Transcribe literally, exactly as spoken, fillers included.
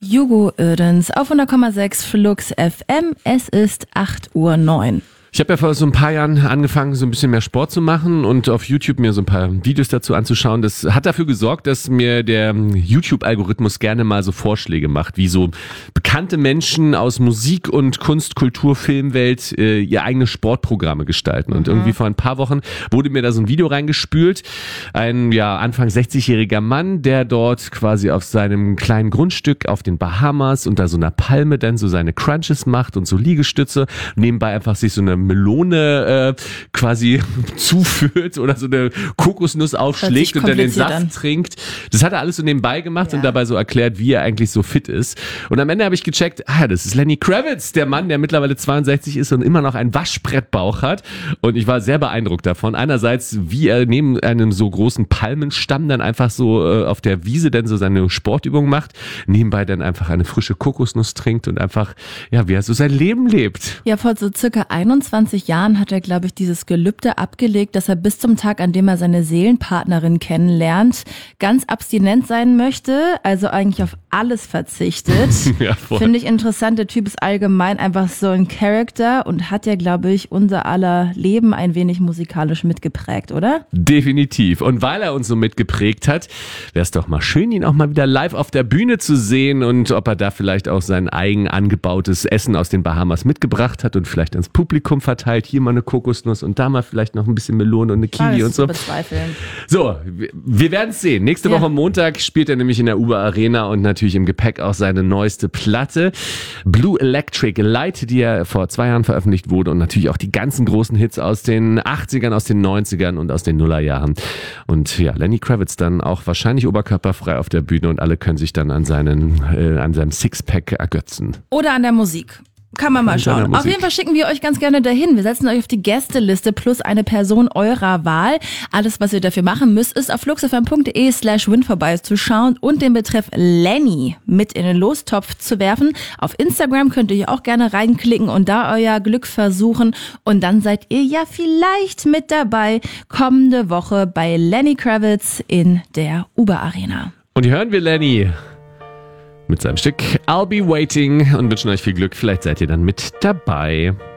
Hugo Oerdens auf hundert Komma sechs Flux F M. Es ist acht Uhr neun. Ich habe ja vor so ein paar Jahren angefangen, so ein bisschen mehr Sport zu machen und auf YouTube mir so ein paar Videos dazu anzuschauen. Das hat dafür gesorgt, dass mir der YouTube-Algorithmus gerne mal so Vorschläge macht, wie so bekannte Menschen aus Musik- und Kunst-, Kultur-, Filmwelt äh, ihr eigene Sportprogramme gestalten. Und mhm. irgendwie vor ein paar Wochen wurde mir da so ein Video reingespült. Ein ja Anfang sechzigjähriger Mann, der dort quasi auf seinem kleinen Grundstück auf den Bahamas unter so einer Palme dann so seine Crunches macht und so Liegestütze. Nebenbei einfach sich so eine Melone äh, quasi zuführt oder so eine Kokosnuss aufschlägt und dann den Saft an. trinkt. Das hat er alles so nebenbei gemacht ja. und dabei so erklärt, wie er eigentlich so fit ist. Und am Ende habe ich gecheckt, ah, das ist Lenny Kravitz, der Mann, der mittlerweile zweiundsechzig ist und immer noch einen Waschbrettbauch hat. Und ich war sehr beeindruckt davon. Einerseits, wie er neben einem so großen Palmenstamm dann einfach so äh, auf der Wiese dann so seine Sportübung macht, nebenbei dann einfach eine frische Kokosnuss trinkt und einfach, ja, wie er so sein Leben lebt. Ja, vor so circa einundzwanzig Jahren hat er, glaube ich, dieses Gelübde abgelegt, dass er bis zum Tag, an dem er seine Seelenpartnerin kennenlernt, ganz abstinent sein möchte, also eigentlich auf alles verzichtet. Ja, finde ich interessant. Der Typ ist allgemein einfach so ein Charakter und hat ja, glaube ich, unser aller Leben ein wenig musikalisch mitgeprägt, oder? Definitiv. Und weil er uns so mitgeprägt hat, wäre es doch mal schön, ihn auch mal wieder live auf der Bühne zu sehen und ob er da vielleicht auch sein eigen angebautes Essen aus den Bahamas mitgebracht hat und vielleicht ans Publikum verteilt. Hier mal eine Kokosnuss und da mal vielleicht noch ein bisschen Melone und eine Kiwi und so. Bezweifeln. So, wir werden es sehen. Nächste ja. Woche Montag spielt er nämlich in der Uber Arena und natürlich im Gepäck auch seine neueste Platte. Blue Electric Light, die ja vor zwei Jahren veröffentlicht wurde und natürlich auch die ganzen großen Hits aus den achtzigern, aus den neunzigern und aus den Nullerjahren. Und ja, Lenny Kravitz dann auch wahrscheinlich oberkörperfrei auf der Bühne und alle können sich dann an, seinen, äh, an seinem Sixpack ergötzen. Oder an der Musik. Kann man mal schauen. Auf jeden Fall schicken wir euch ganz gerne dahin. Wir setzen euch auf die Gästeliste plus eine Person eurer Wahl. Alles, was ihr dafür machen müsst, ist auf fluxfm.de slash win vorbeizuschauen und den Betreff Lenny mit in den Lostopf zu werfen. Auf Instagram könnt ihr auch gerne reinklicken und da euer Glück versuchen. Und dann seid ihr ja vielleicht mit dabei kommende Woche bei Lenny Kravitz in der Uber Arena. Und hier hören wir Lenny mit seinem Stück I'll Be Waiting und wünschen euch viel Glück. Vielleicht seid ihr dann mit dabei.